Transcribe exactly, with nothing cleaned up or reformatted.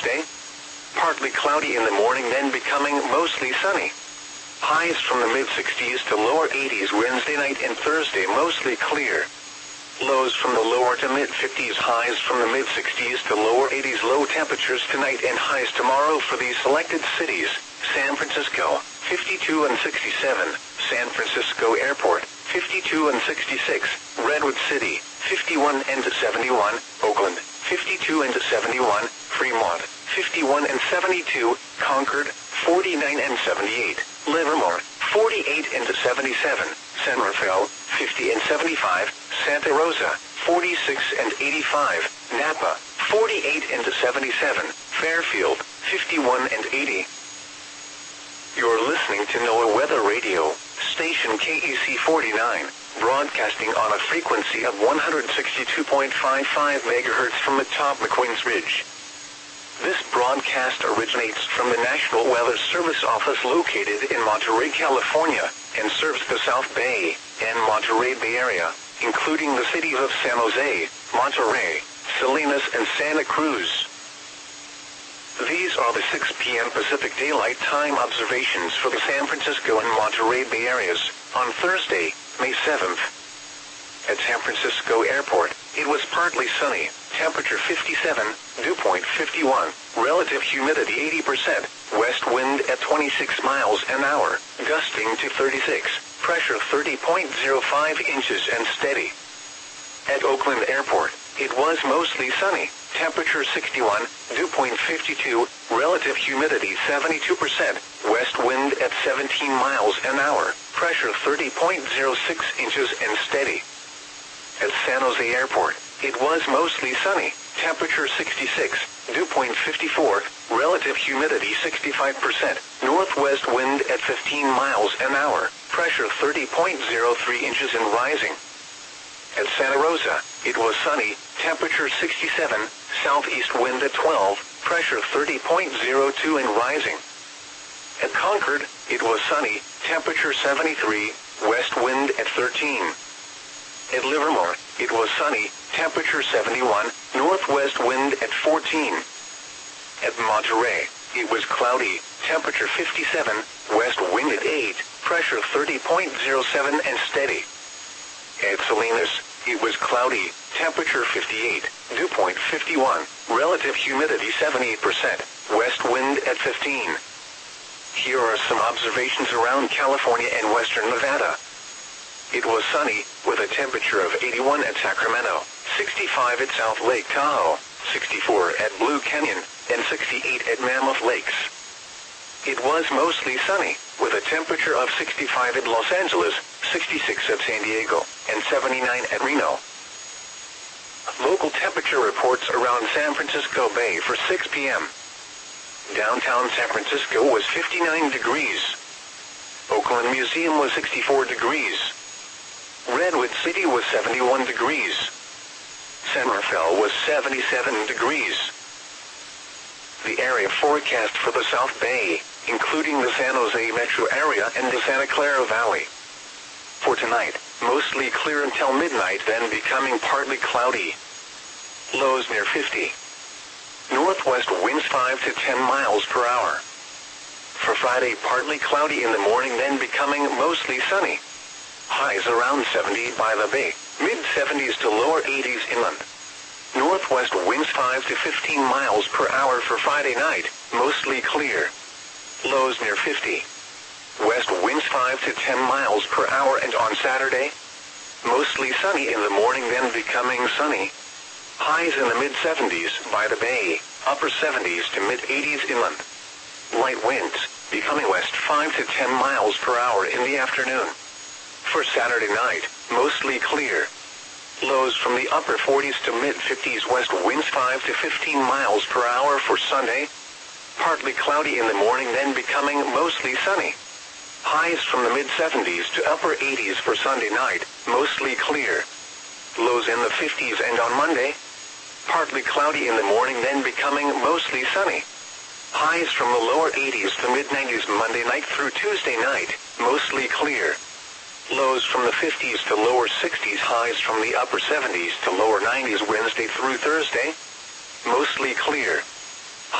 Wednesday. Partly cloudy in the morning, then becoming mostly sunny. Highs from the mid-sixties to lower eighties Wednesday night and Thursday, mostly clear. Lows from the lower to mid-fifties, highs from the mid-sixties to lower eighties. Low temperatures tonight and highs tomorrow for these selected cities: San Francisco, fifty-two and sixty-seven, San Francisco Airport, fifty-two and sixty-six, Redwood City, fifty-one and seventy-one, Oakland, fifty-two and seventy-one, Fremont, fifty-one and seventy-two, Concord, forty-nine and seventy-eight, Livermore, forty-eight and seventy-seven, San Rafael, fifty and seventy-five, Santa Rosa, forty-six and eighty-five, Napa, forty-eight and seventy-seven, Fairfield, fifty-one and eighty. You're listening to NOAA Weather Radio, station K E C forty-nine, broadcasting on a frequency of one hundred sixty-two point five five megahertz from atop McQueen's Ridge. This broadcast originates from the National Weather Service office located in Monterey, California, and serves the South Bay and Monterey Bay Area, including the cities of San Jose, Monterey, Salinas, and Santa Cruz. These are the six p m Pacific Daylight Time observations for the San Francisco and Monterey Bay areas on Thursday, May seventh. At San Francisco Airport, it was partly sunny, temperature fifty-seven, dew point fifty-one, relative humidity eighty percent, west wind at twenty-six miles an hour, gusting to thirty-six, pressure thirty point zero five inches and steady. At Oakland Airport, it was mostly sunny, temperature sixty-one, dew point fifty-two, relative humidity seventy-two percent, west wind at seventeen miles an hour, pressure thirty point zero six inches and steady. At San Jose Airport, it was mostly sunny, temperature sixty-six, dew point fifty-four, relative humidity sixty-five percent, northwest wind at fifteen miles an hour, pressure thirty point zero three inches and rising. At Santa Rosa, it was sunny, temperature sixty-seven, southeast wind at twelve, pressure thirty point zero two and rising. At Concord, it was sunny, temperature seventy-three, west wind at thirteen. At Livermore, it was sunny, temperature seventy-one, northwest wind at fourteen. At Monterey, it was cloudy, temperature fifty-seven, west wind at eight, pressure thirty point zero seven and steady. At Salinas, it was cloudy, temperature fifty-eight, dew point fifty-one, relative humidity seventy-eight percent, west wind at fifteen. Here are some observations around California and western Nevada. It was sunny, with a temperature of eighty-one at Sacramento, sixty-five at South Lake Tahoe, sixty-four at Blue Canyon, and sixty-eight at Mammoth Lakes. It was mostly sunny, with a temperature of sixty-five at Los Angeles, sixty-six at San Diego, and seventy-nine at Reno. Local temperature reports around San Francisco Bay for six p m Downtown San Francisco was fifty-nine degrees. Oakland Museum was sixty-four degrees. Redwood City was seventy-one degrees. San Rafael was seventy-seven degrees. The area forecast for the South Bay, including the San Jose metro area and the Santa Clara Valley. For tonight, mostly clear until midnight, then becoming partly cloudy. Lows near fifty. Northwest winds five to ten miles per hour. For Friday, partly cloudy in the morning, then becoming mostly sunny. Highs around seventy by the bay, mid-seventies to lower eighties inland. Northwest winds five to fifteen miles per hour for Friday night, mostly clear. Lows near fifty. West winds five to ten miles per hour, and on Saturday, mostly sunny in the morning, then becoming sunny. Highs in the mid-seventies by the bay, upper seventies to mid-eighties inland. Light winds, becoming west five to ten miles per hour in the afternoon. For Saturday night, mostly clear. Lows from the upper forties to mid-fifties, west winds five to fifteen miles per hour for Sunday. Partly cloudy in the morning, then becoming mostly sunny. Highs from the mid-seventies to upper eighties for Sunday night, mostly clear. Lows in the fifties, and on Monday, partly cloudy in the morning, then becoming mostly sunny. Highs from the lower eighties to mid-nineties Monday night through Tuesday night, mostly clear. Lows from the fifties to lower sixties, highs from the upper seventies to lower nineties Wednesday through Thursday, mostly clear.